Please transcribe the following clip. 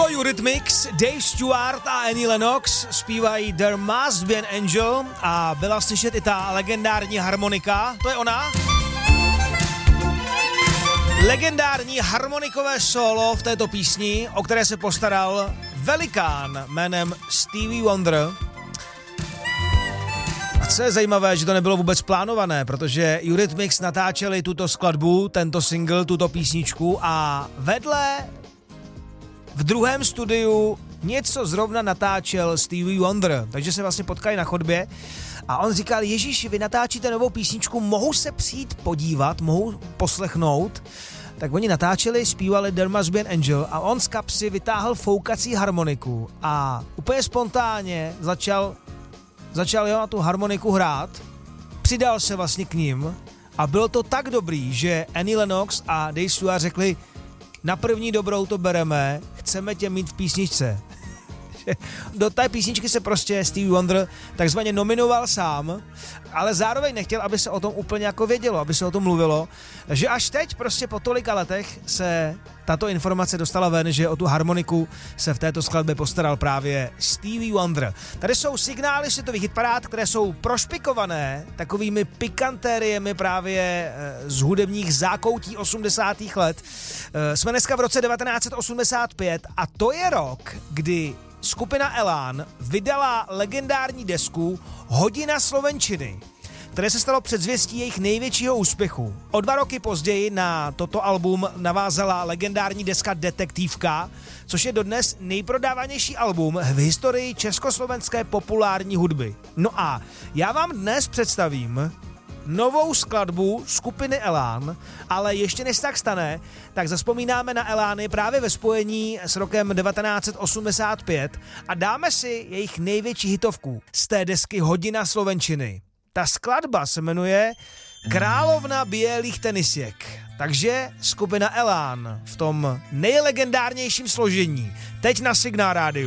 Duo Eurythmics, Dave Stewart a Annie Lennox zpívají There Must Be an Angel a byla slyšet i ta legendární harmonika, to je ona. Legendární harmonikové solo v této písni, o které se postaral velikán jménem Stevie Wonder. A co je zajímavé, že to nebylo vůbec plánované, protože Eurythmics natáčeli tuto skladbu, tento single, tuto písničku a vedle v druhém studiu něco zrovna natáčel Stevie Wonder, takže se vlastně potkali na chodbě a on říkal, Ježíši, vy natáčíte novou písničku, mohu se přijít podívat, mohu poslechnout. Tak oni natáčeli, zpívali There Must Be an Angel a on z kapsy vytáhl foukací harmoniku a úplně spontánně začal na tu harmoniku hrát, přidal se vlastně k ním a bylo to tak dobrý, že Annie Lennox a Dave Stewart řekli, na první dobrou to bereme, chceme tě mít v písničce. Do té písničky se prostě Stevie Wonder takzvaně nominoval sám, ale zároveň nechtěl, aby se o tom úplně jako vědělo, aby se o tom mluvilo, že až teď prostě po tolika letech se tato informace dostala ven, že o tu harmoniku se v této skladbě postaral právě Stevie Wonder. Tady jsou signály světových hitparád, které jsou prošpikované takovými pikantériemi právě z hudebních zákoutí 80. let. Jsme dneska v roce 1985 a to je rok, kdy skupina Elán vydala legendární desku Hodina slovenčiny, které se stalo předzvěstí jejich největšího úspěchu. O 2 roky později na toto album navázala legendární deska Detektívka, což je dodnes nejprodávanější album v historii československé populární hudby. No a já vám dnes představím novou skladbu skupiny Elán, ale ještě než tak stane, tak zazpomínáme na Elány právě ve spojení s rokem 1985 a dáme si jejich největší hitovku z té desky Hodina slovenčiny. Ta skladba se jmenuje Královna bělých tenisek. Takže skupina Elán v tom nejlegendárnějším složení. Teď na Signál rádiu.